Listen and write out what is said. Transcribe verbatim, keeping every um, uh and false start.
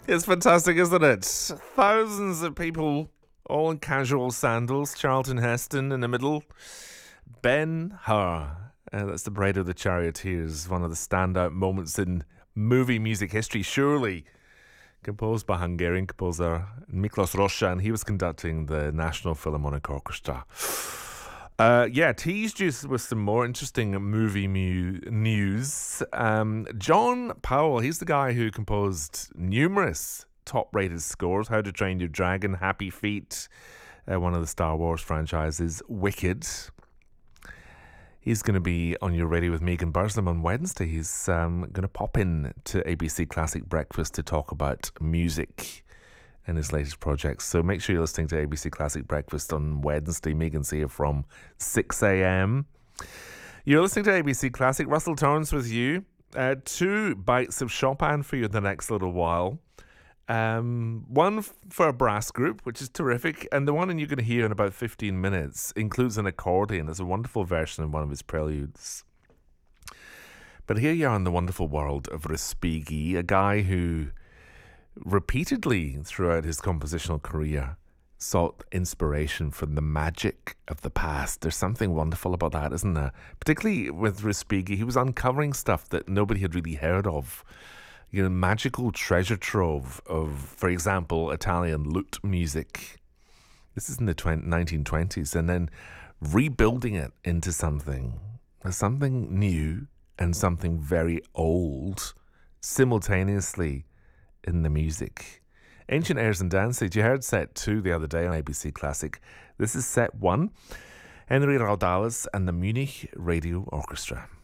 It's fantastic, isn't it? Thousands of people, all in casual sandals. Charlton Heston in the middle. Ben Hur. Uh, that's the Bride of the Charioteers. One of the standout moments in movie music history, surely. Composed by Hungarian composer Miklos Rozsa, and he was conducting the National Philharmonic Orchestra. Uh, yeah, teased you with some more interesting movie mu- news. Um, John Powell, he's the guy who composed numerous top-rated scores. How to Train Your Dragon, Happy Feet, uh, one of the Star Wars franchises, Wicked. He's going to be on your radio with Megan Burslem on Wednesday. He's um, going to pop in to A B C Classic Breakfast to talk about music and his latest projects. So make sure you're listening to A B C Classic Breakfast on Wednesday. Megan's here from six a.m. You're listening to A B C Classic. Russell Torrance with you. Uh, two bites of Chopin for you in the next little while. Um, one f- for a brass group, which is terrific, and the one you're going to hear in about fifteen minutes includes an accordion. There's a wonderful version of one of his preludes. But here you are in the wonderful world of Respighi, a guy who repeatedly throughout his compositional career sought inspiration from the magic of the past. There's something wonderful about that, isn't there? Particularly with Respighi, he was uncovering stuff that nobody had really heard of. You know, magical treasure trove of, for example, Italian lute music. This is in the nineteen twenties, and then rebuilding it into something, something new and something very old, simultaneously in the music. Ancient Airs and Dances, you heard set two the other day on A B C Classic. This is set one. Henry Raudales and the Munich Radio Orchestra.